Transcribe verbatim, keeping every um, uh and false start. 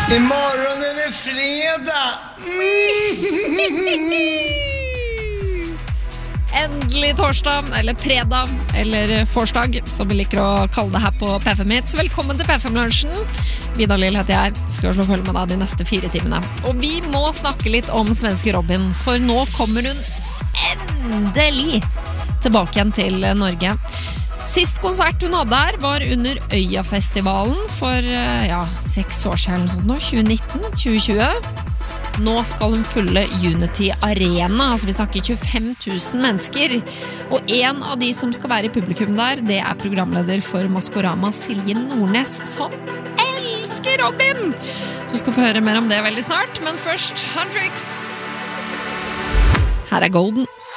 Imorgon är det fredag. Endelig torsdag, eller fredag, eller forsdag, som vi liker å kalle det her på P F M Hits. Velkommen til P F M-lunsjen. Vidar Lill heter jeg. Skal slå følge med deg de neste fire timene. Og vi må snakke litt om svenske Robin, for nå kommer hun endelig tilbake igjen til Norge. Sist konsert hun hadde her var under Øyafestivalen for ja, seks år siden, sånn nå, tjue nitten til tjue tjue. Nå skal hun fylle Unity Arena, altså vi snakker tjuefem tusen mennesker. Og en av de som skal være i publikum der, det er programleder for Maskorama, Silje Nordnes, som elsker Robin! Du skal få høre mer om det veldig snart, men først Hundrix. Her er Golden.